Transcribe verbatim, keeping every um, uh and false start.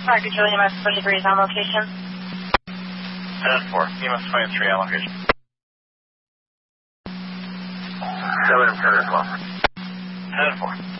Roger, Julie, E M S twenty degrees on location. ten four, E M S twenty-three on location. seven ten as well. ten four.